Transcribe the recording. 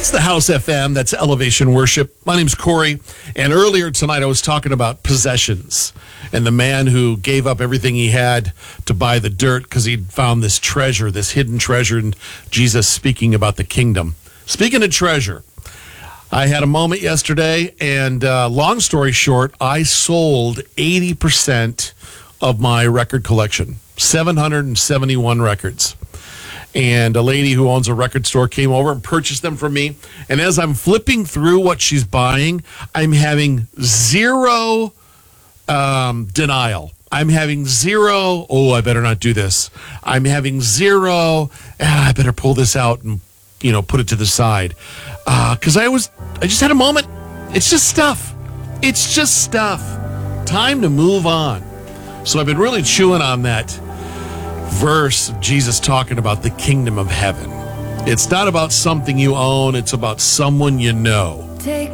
It's the House FM. That's Elevation Worship. My name's Corey. And earlier tonight, I was talking about possessions and the man who gave up everything he had to buy the dirt because he'd found this treasure, this hidden treasure, and Jesus speaking about the kingdom. Speaking of treasure, I had a moment yesterday, and long story short, I sold 80% of my record collection, 771 records. And a lady who owns a record store came over and purchased them from me. And as I'm flipping through what she's buying, I'm having zero denial. I'm having zero, I better not do this. I'm having zero, I better pull this out and, put it to the side. Because I just had a moment. It's just stuff. It's just stuff. Time to move on. So I've been really chewing on that verse of Jesus talking about the kingdom of heaven. It's not about something you own. It's about someone you know. Take